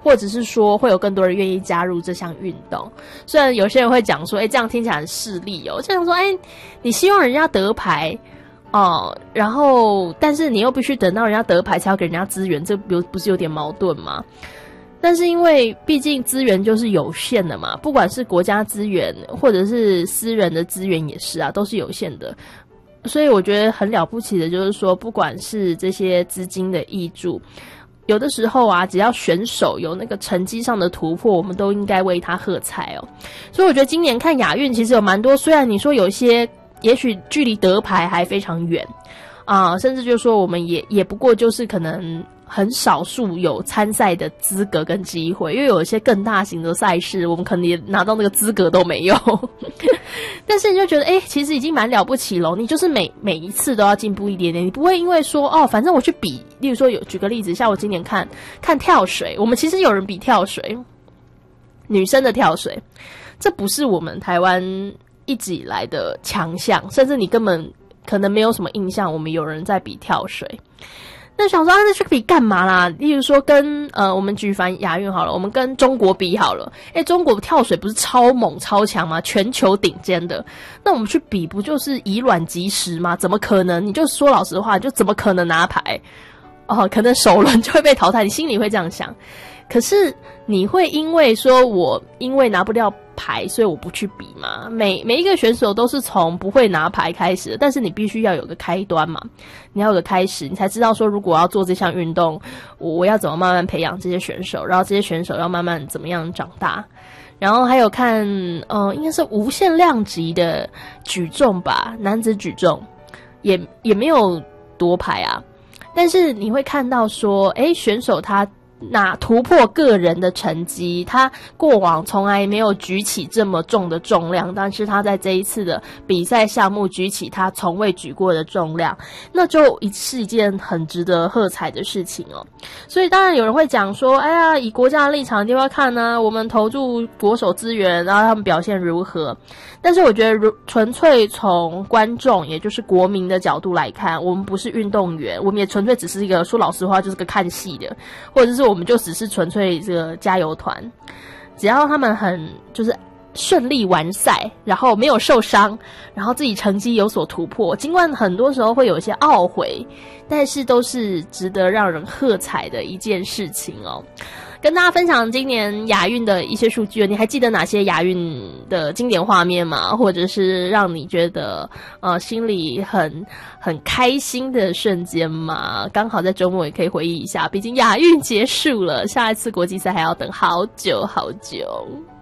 或者是说会有更多人愿意加入这项运动。虽然有些人会讲说，这样听起来很势利哦，就想说，你希望人家得牌哦，然后但是你又必须等到人家得牌才要给人家资源，这不是有点矛盾吗？但是因为毕竟资源就是有限的嘛，不管是国家资源或者是私人的资源也是啊，都是有限的。所以我觉得很了不起的就是说，不管是这些资金的挹注，有的时候啊，只要选手有那个成绩上的突破，我们都应该为他喝彩哦。所以我觉得今年看亚运其实有蛮多，虽然你说有一些也许距离得牌还非常远啊，甚至就是说我们也不过就是可能很少数有参赛的资格跟机会，因为有一些更大型的赛事我们可能也拿到那个资格都没有但是你就觉得其实已经蛮了不起咯，你就是每一次都要进步一点点，你不会因为说反正我去比，例如说举个例子，像我今年看跳水，我们其实有人比跳水，女生的跳水，这不是我们台湾一直以来的强项，甚至你根本可能没有什么印象我们有人在比跳水。那想说那去比干嘛啦？例如说跟我们举凡亚运好了，我们跟中国比好了，中国跳水不是超猛超强吗？全球顶尖的，那我们去比不就是以卵击石吗？怎么可能？你就说老实话，就怎么可能拿牌？可能首轮就会被淘汰，你心里会这样想。可是你会因为说我因为拿不掉牌所以我不去比吗？每一个选手都是从不会拿牌开始的，但是你必须要有个开端嘛，你要有个开始，你才知道说如果要做这项运动，我要怎么慢慢培养这些选手，然后这些选手要慢慢怎么样长大。然后还有看应该是无限量级的举重吧，男子举重也没有夺牌啊，但是你会看到说选手他突破个人的成绩，他过往从来没有举起这么重的重量，但是他在这一次的比赛项目举起他从未举过的重量，那就是一件很值得喝彩的事情哦。所以当然有人会讲说，以国家的立场一定要看啊，我们投注国手资源，然后他们表现如何。但是我觉得纯粹从观众也就是国民的角度来看，我们不是运动员，我们也纯粹只是一个说老实话就是个看戏的，或者是我们就只是纯粹这个加油团，只要他们很就是顺利完赛，然后没有受伤，然后自己成绩有所突破，尽管很多时候会有一些懊悔，但是都是值得让人喝彩的一件事情哦。跟大家分享今年亚运的一些数据，你还记得哪些亚运的经典画面吗？或者是让你觉得心里很开心的瞬间吗？刚好在周末也可以回忆一下，毕竟亚运结束了，下一次国际赛还要等好久好久。